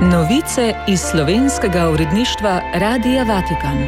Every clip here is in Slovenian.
Novice iz slovenskega uredništva Radia Vatikan.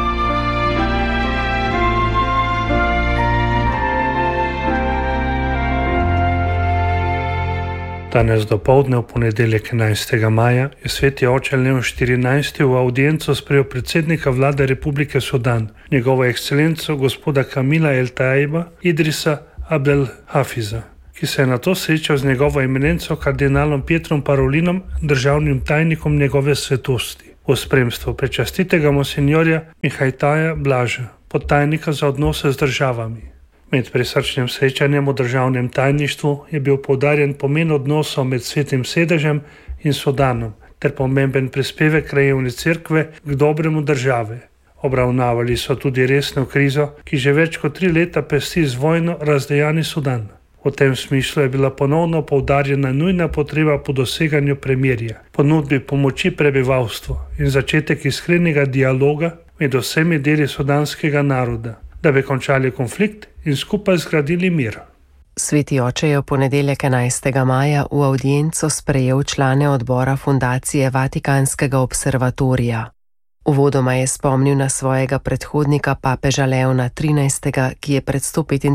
Danes dopoldne, v ponedeljek 11. maja, je sveti oče Leon XIV v audienco sprejel predsednika vlade Republike Sudan, njegovo ekscelenco gospoda Kamila El Taiba Idrisa Abdel Hafiza, ki se je nato srečal z njegovo eminenco kardinalom Pietrom Parolinom, državnim tajnikom njegove svetosti, v spremstvu prečastitega monsinjorja Mihajtaja Blaža, podtajnika za odnose z državami. Med prisrčnim srečanjem v državnem tajništvu je bil poudarjen pomen odnosov med Svetim sedežem in Sudanom ter pomemben prispevek krajevne cerkve k dobremu države. Obravnavali so tudi resno krizo, ki že več kot 3 leta pesti z vojno razdejani Sudan. V tem smislu je bila ponovno poudarjena nujna potreba po doseganju premirja, ponudbi pomoči prebivalstvu in začetek iskrenega dialoga med vsemi deli sudanskega naroda, da bi končali konflikt in skupaj zgradili mir. Sveti oče je v ponedeljek 11. maja v audienco sprejel člane odbora fundacije Vatikanskega observatorija. Uvodoma je spomnil na svojega predhodnika papeža Leona XIII., ki je pred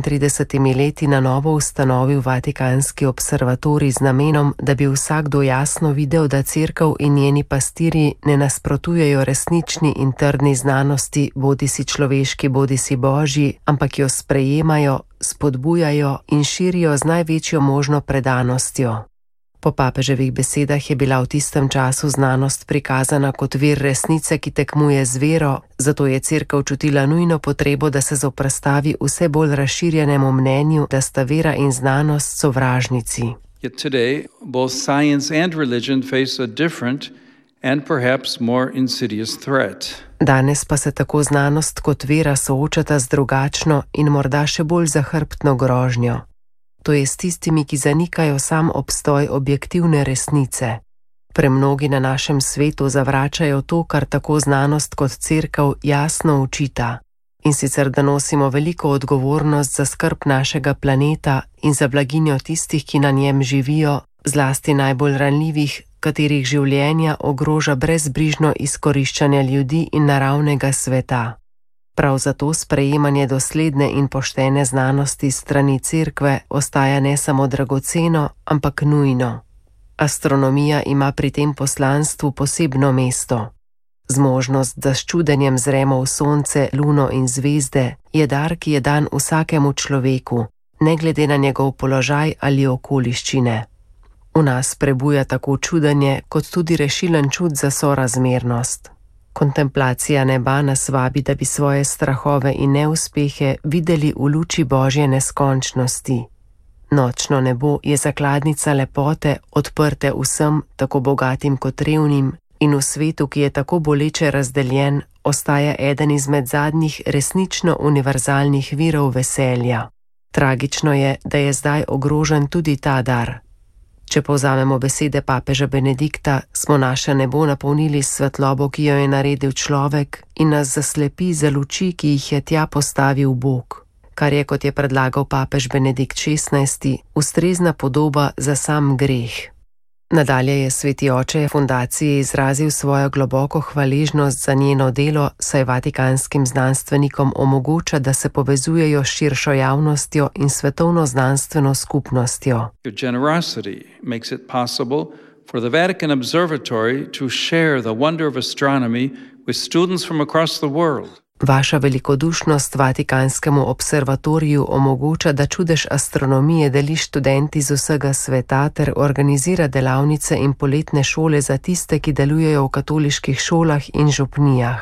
135 leti na novo ustanovil Vatikanski observatorij z namenom, da bi vsakdo jasno videl, da cerkev in njeni pastirji ne nasprotujejo resnični in trdni znanosti, bodisi človeški, bodisi božji, ampak jo sprejemajo, spodbujajo in širijo z največjo možno predanostjo. Po papeževih besedah je bila v tistem času znanost prikazana kot vir resnice, ki tekmuje z vero, zato je cerkev čutila nujno potrebo, da se zoperstavi vse bolj razširjenemu mnenju, da sta vera in znanost sovražnici. Yet today, both science and religion face a different and perhaps more insidious threat. Danes pa se tako znanost kot vera soočata z drugačno in morda še bolj zahrbtno grožnjo. To je s tistimi, ki zanikajo sam obstoj objektivne resnice. Premnogi na našem svetu zavračajo to, kar tako znanost kot cerkev jasno učita. In sicer, da nosimo veliko odgovornost za skrb našega planeta in za blaginjo tistih, ki na njem živijo, zlasti najbolj ranljivih, katerih življenja ogroža brezbrižno izkoriščanje ljudi in naravnega sveta. Prav zato sprejemanje dosledne in poštene znanosti strani cerkve ostaja ne samo dragoceno, ampak nujno. Astronomija ima pri tem poslanstvu posebno mesto. Zmožnost, da s čudenjem zremo v sonce, luno in zvezde, je dar, ki je dan vsakemu človeku, ne glede na njegov položaj ali okoliščine. V nas prebuja tako čudenje, kot tudi rešilen čut za sorazmernost. Kontemplacija neba nas vabi, da bi svoje strahove in neuspehe videli v luči Božje neskončnosti. Nočno nebo je zakladnica lepote, odprte vsem, tako bogatim kot revnim, in v svetu, ki je tako boleče razdeljen, ostaja eden izmed zadnjih resnično univerzalnih virov veselja. Tragično je, da je zdaj ogrožen tudi ta dar. Če povzamemo besede papeža Benedikta, smo naše nebo napolnili s svetlobo, ki jo je naredil človek, in nas zaslepi za luči, ki jih je tja postavil Bog, kar je, kot je predlagal papež Benedikt XVI., ustrezna podoba za sam greh. Nadalje je sveti oče fundaciji izrazil svojo globoko hvaležnost za njeno delo, saj vatikanskim znanstvenikom omogoča, da se povezujejo s širšo javnostjo in svetovno znanstveno skupnostjo. Your generosity makes it possible for the Vatican Observatory to share the wonder of astronomy with students from across the world. Vaša velikodušnost Vatikanskemu observatoriju omogoča, da čudež astronomije deli študenti iz vsega sveta ter organizira delavnice in poletne šole za tiste, ki delujejo v katoliških šolah in župnijah.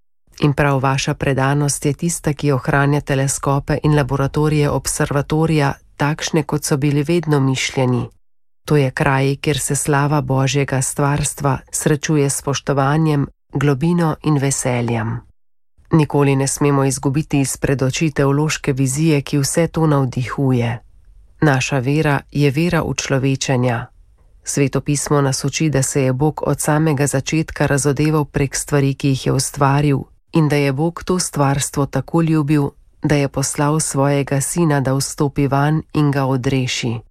In prav vaša predanost je tista, ki ohranja teleskope in laboratorije observatorija takšne, kot so bili vedno mišljeni. To je kraj, kjer se slava Božjega stvarstva srečuje s spoštovanjem, globino in veseljem. Nikoli ne smemo izgubiti izpred oči teološke vizije, ki vse to navdihuje. Naša vera je vera učlovečenja. Sveto pismo nas uči, da se je Bog od samega začetka razodeval prek stvari, ki jih je ustvaril, in da je Bog to stvarstvo tako ljubil, da je poslal svojega sina, da vstopi vanj in ga odreši.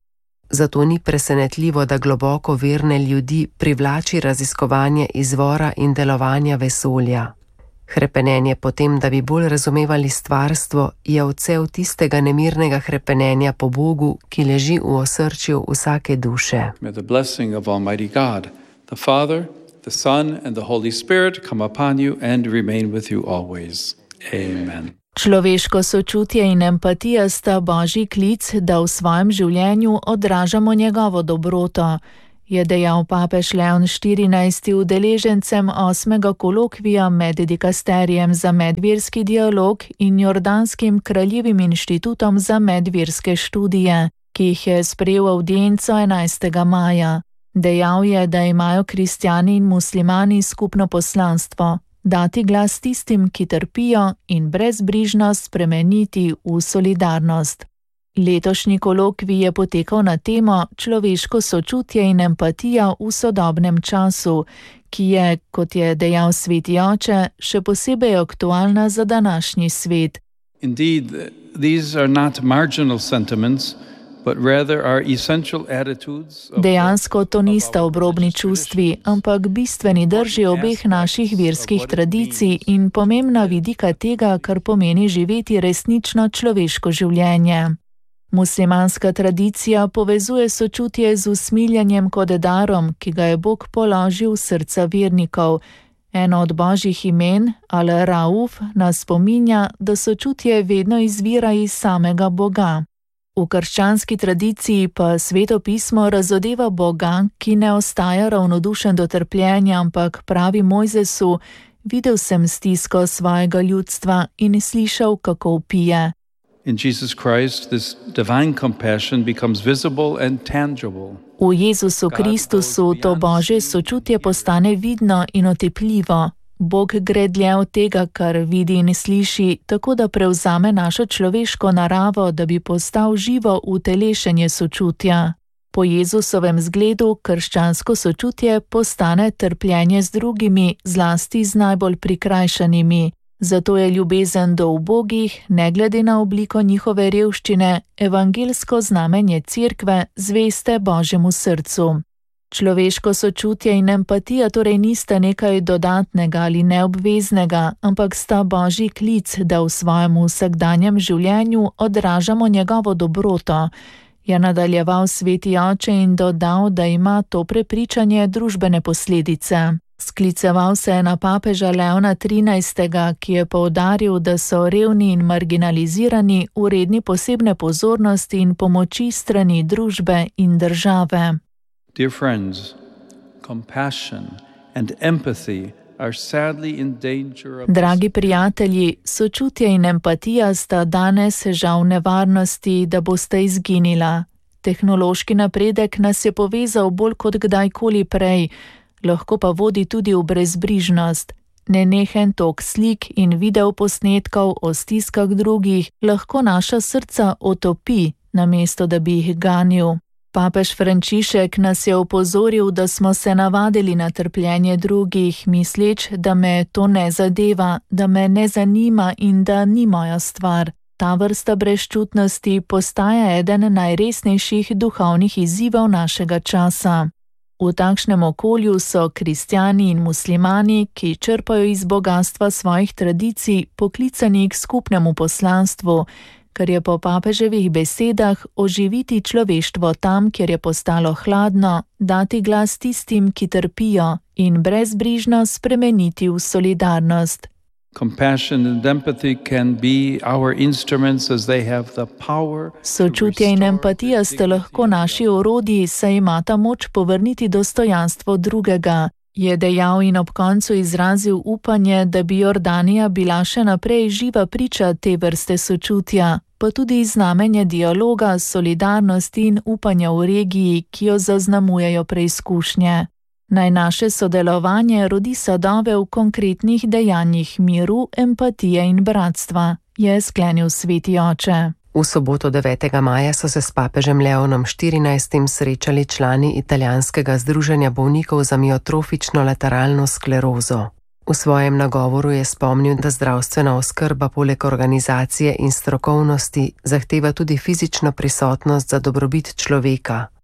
zato ni presenetljivo, da globoko verne ljudi privlači raziskovanje izvora in delovanja vesolja. Hrepenenje potem, da bi bolj razumevali stvarstvo, je odsev tistega nemirnega hrepenenja po Bogu, ki leži v osrčju vsake duše. May the blessing of Almighty God, the Father, the Son and the Holy Spirit come upon you and remain with you always. Amen. Človeško sočutje in empatija sta Božji klic, da v svojem življenju odražamo njegovo dobroto, je dejal papež Leon XIV udeležencem 8. kolokvija med dikasterijem za medverski dialog in Jordanskim kraljevim inštitutom za medverske študije, ki jih je sprejel avdienco 11. maja. Dejal je, da imajo kristjani in muslimani skupno poslanstvo, dati glas tistim, ki trpijo, in brezbrižnost spremeniti v solidarnost. Letošnji kolokvij je potekal na temo človeško sočutje in empatija v sodobnem času, ki je, kot je dejal sveti oče, še posebej aktualna za današnji svet. Indeed, these are not marginal sentiments, but rather are essential attitudes. Dejansko to nista obrobni čustvi, ampak bistveni drži obeh naših verskih tradicij in pomembna vidika tega, kar pomeni živeti resnično človeško življenje. Muslimanska tradicija povezuje sočutje z usmiljanjem kot darom, ki ga je Bog položil v srca vernikov. Eno od Božjih imen, Al-Rauf, nas spominja, da sočutje vedno izvira iz samega Boga. V krščanski tradiciji pa Sveto pismo razodeva Boga, ki ne ostaja ravnodušen do trpljenja, ampak pravi Mojzesu: videl sem stisko svojega ljudstva in slišal, kako vpije. In Jesus Christ, this divine compassion becomes visible and tangible. V Jezusu Kristusu to Božje sočutje postane vidno in otipljivo. Bog gre dlje od tega, kar vidi in sliši, tako da prevzame našo človeško naravo, da bi postal živo utelešenje sočutja. Po Jezusovem zgledu krščansko sočutje postane trpljenje z drugimi, zlasti z najbolj prikrajšanimi. Zato je ljubezen do ubogih, ne glede na obliko njihove revščine, evangelsko znamenje Cerkve, zveste Božjemu srcu. Človeško sočutje in empatija torej nista nekaj dodatnega ali neobveznega, ampak sta Božji klic, da v svojem vsakdanjem življenju odražamo njegovo dobroto, je nadaljeval sveti oče in dodal, da ima to prepričanje družbene posledice. Skliceval se je na papeža Leona XIII., ki je poudaril, da so revni in marginalizirani vredni posebne pozornosti in pomoči strani družbe in države. Dear friends, compassion and empathy are sadly in danger of... Dragi prijatelji, sočutje in empatija sta danes žal v nevarnosti, da bosta izginila. Tehnološki napredek nas je povezal bolj kot kdajkoli prej, lahko pa vodi tudi v brezbrižnost. Nenehen tok slik in videoposnetkov o stiskah drugih lahko naša srca otopi, namesto da bi jih ganil. Papež Frančišek nas je opozoril, da smo se navadili na trpljenje drugih, misleč, da me to ne zadeva, da me ne zanima in da ni moja stvar. Ta vrsta brezčutnosti postaja eden najresnejših duhovnih izzivov našega časa. V takšnem okolju so kristjani in muslimani, ki črpajo iz bogatstva svojih tradicij, poklicani k skupnemu poslanstvu, kar je po papeževih besedah oživiti človeštvo tam, kjer je postalo hladno, dati glas tistim, ki trpijo, in brezbrižno spremeniti v solidarnost. Compassion and empathy can be our instruments as they have the power. Sočutje in empatija sta lahko naši orodji, saj imata moč povrniti dostojanstvo drugega, je dejal in ob koncu izrazil upanje, da bi Jordanija bila še naprej živa priča te vrste sočutja, pa tudi znamenje dialoga, solidarnosti in upanja v regiji, ki jo zaznamujejo preizkušnje. Naj naše sodelovanje rodi sadove v konkretnih dejanjih miru, empatije in bratstva, je sklenil sveti oče. V soboto 9. maja so se s papežem Leonom XIV. Srečali člani italijanskega združenja bolnikov za miotrofično lateralno sklerozo. V svojem nagovoru je spomnil, da zdravstvena oskrba poleg organizacije in strokovnosti zahteva tudi fizično prisotnost za dobrobit človeka.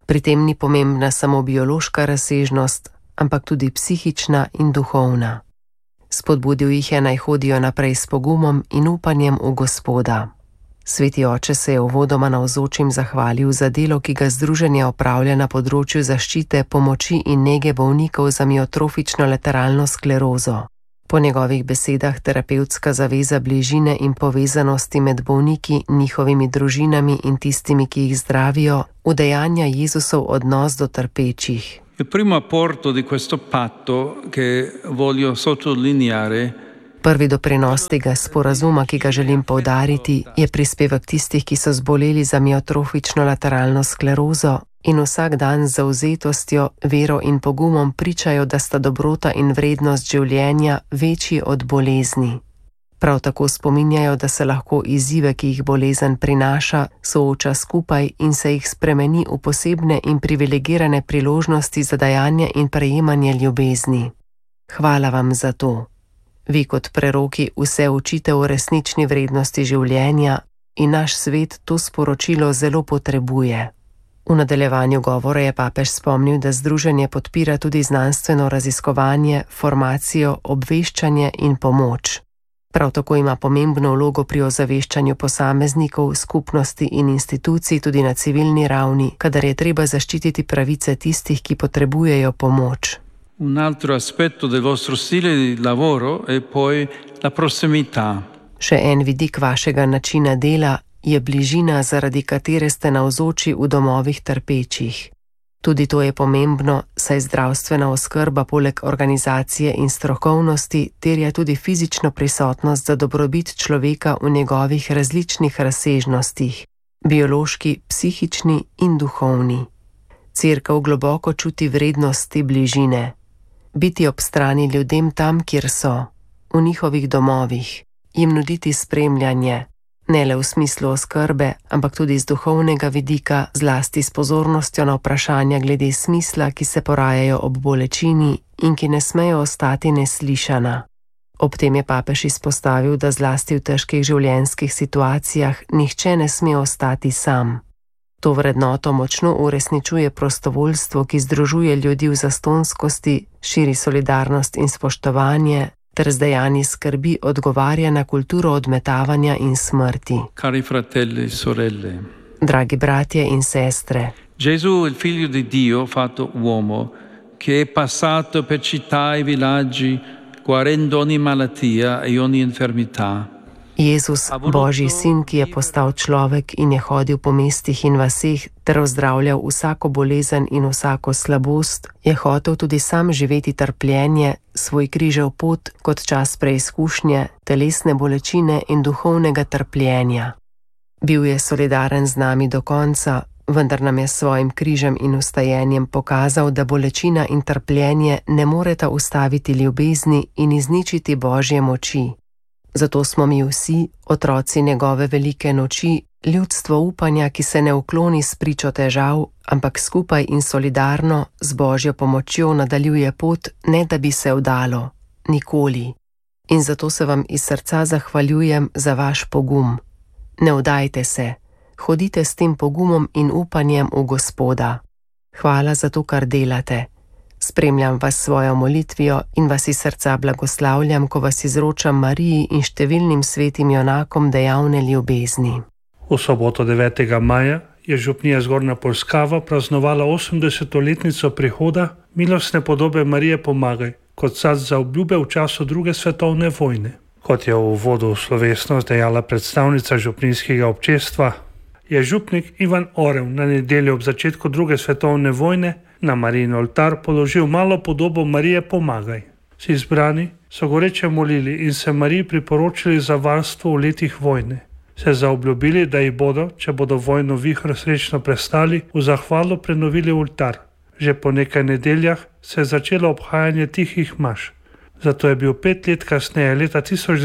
Pri tem ni pomembna samo biološka razsežnost, ampak tudi psihična in duhovna. Spodbudil jih je, naj hodijo naprej s pogumom in upanjem v Gospoda. Sveti oče se je uvodoma navzočim zahvalil za delo, ki ga združenje opravlja na področju zaščite, pomoči in nege bolnikov z amiotrofično lateralno sklerozo. Po njegovih besedah terapevtska zaveza bližine in povezanosti med bolniki, njihovimi družinami in tistimi, ki jih zdravijo, udejanja Jezusov odnos do trpečih. Il primo apporto di questo patto che voglio sottolineare. Prvi doprinos tega sporazuma, ki ga želim poudariti, je prispevek tistih, ki so zboleli za amiotrofično lateralno sklerozo in vsak dan z zavzetostjo, vero in pogumom pričajo, da sta dobrota in vrednost življenja večji od bolezni. Prav tako spominjajo, da se lahko izzive, ki jih bolezen prinaša, sooča skupaj in se jih spremeni v posebne in privilegirane priložnosti za dajanje in prejemanje ljubezni. Hvala vam za to. Vi kot preroki vse učite o resnični vrednosti življenja in naš svet to sporočilo zelo potrebuje. V nadaljevanju govora je papež spomnil, da združenje podpira tudi znanstveno raziskovanje, formacijo, obveščanje in pomoč. Prav tako ima pomembno vlogo pri ozaveščanju posameznikov, skupnosti in institucij tudi na civilni ravni, kadar je treba zaščititi pravice tistih, ki potrebujejo pomoč. Un altro aspetto del vostro stile di lavoro è poi la prossimità. Še en vidik vašega načina dela je bližina, zaradi katere ste navzoči v domovih trpečih. Tudi to je pomembno, saj zdravstvena oskrba poleg organizacije in strokovnosti terja tudi fizično prisotnost za dobrobit človeka v njegovih različnih razsežnostih, biološki, psihični in duhovni. Cerkev globoko čuti vrednost te bližine. Biti ob strani ljudem tam, kjer so, v njihovih domovih, jim nuditi spremljanje, ne le v smislu oskrbe, ampak tudi z duhovnega vidika, zlasti s pozornostjo na vprašanja glede smisla, ki se porajajo ob bolečini in ki ne smejo ostati neslišana. Ob tem je papež izpostavil, da zlasti v težkih življenjskih situacijah nihče ne sme ostati sam. To vrednoto močno uresničuje prostovoljstvo, ki združuje ljudi v zastonskosti, širi solidarnost in spoštovanje, ter z dejanji skrbi odgovarja na kulturo odmetavanja in smrti. Cari fratelli e sorelle. Dragi bratje in sestre. Gesù, il figlio di Dio fatto uomo, che è passato per città e villaggi, guarendo ogni malattia e ogni infermità. Jezus, Božji sin, ki je postal človek in je hodil po mestih in vaseh ter ozdravljal vsako bolezen in vsako slabost, je hotel tudi sam živeti trpljenje, svoj križev pot kot čas preizkušnje, telesne bolečine in duhovnega trpljenja. Bil je solidaren z nami do konca, vendar nam je s svojim križem in vstajenjem pokazal, da bolečina in trpljenje ne moreta ustaviti ljubezni in izničiti Božje moči. Zato smo mi vsi, otroci njegove velike noči, ljudstvo upanja, ki se ne ukloni s pričo težav, ampak skupaj in solidarno z Božjo pomočjo nadaljuje pot, ne da bi se vdalo, nikoli. In zato se vam iz srca zahvaljujem za vaš pogum. Ne vdajte se, hodite s tem pogumom in upanjem v Gospoda. Hvala za to, kar delate. Spremljam vas svojo molitvijo in vas iz srca blagoslavljam, ko vas izročam Mariji in številnim svetim junakom dejavne ljubezni. V soboto 9. maja je župnija Zgornja Polskava praznovala 80-letnico prihoda milostne podobe Marije Pomagaj kot sad za obljube v času druge svetovne vojne. Kot je v uvodu v slovesnost dejala predstavnica župnijskega občestva, je župnik Ivan Orev na nedeljo ob začetku druge svetovne vojne na Marijin oltar položil malo podobo Marije Pomagaj. Vsi izbrani so goreče molili in se Mariji priporočili za varstvo v letih vojne. Se zaobljubili, da jih bodo, če bodo vojno vihro srečno prestali, v zahvalo prenovili oltar. Že po nekaj nedeljah se je začelo obhajanje tihih maš. Zato je bil 5 let kasneje, leta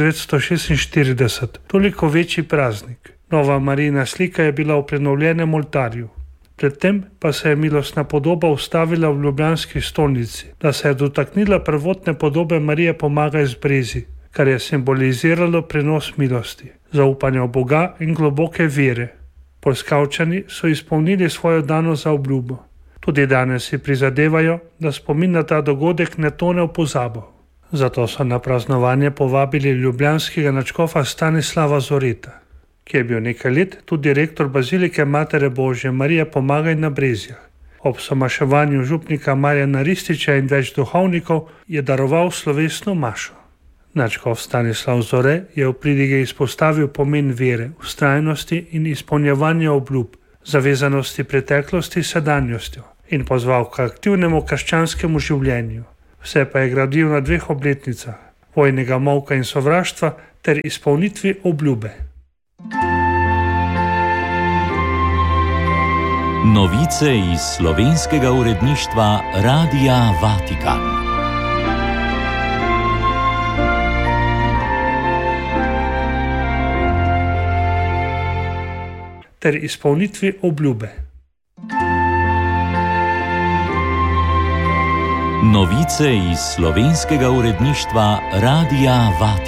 1946, toliko večji praznik. Nova Marijina slika je bila v prenovljenem oltarju. Predtem pa se je milostna podoba ustavila v ljubljanski stolnici, da se je dotaknila prvotne podobe Marije Pomagaj z Brezi, kar je simboliziralo prenos milosti, zaupanja v Boga in globoke vere. Polskavčani so izpolnili svojo danost za obljubo. Tudi danes si prizadevajo, da spomin na ta dogodek ne tone v pozabo. Zato so na praznovanje povabili ljubljanskega nadškofa Stanislava Zoreta, ki je bil nekaj let tudi rektor Bazilike Matere Božje Marije Pomagaj na Brezjah. Ob somaševanju župnika Marjana Rističa in več duhovnikov je daroval slovesno mašo. Nadškof Stanislav Zore je v pridige izpostavil pomen vere, vztrajnosti in izpolnjevanja obljub, zavezanosti preteklosti s sedanjostjo in pozval k aktivnemu krščanskemu življenju. Vse pa je gradil na 2 obletnicah: vojnega molka in sovraštva ter izpolnitvi obljube. Novice iz slovenskega uredništva Radia Vatikan. Ter izpolnitvi obljube. Novice iz slovenskega uredništva Radia Vatikan.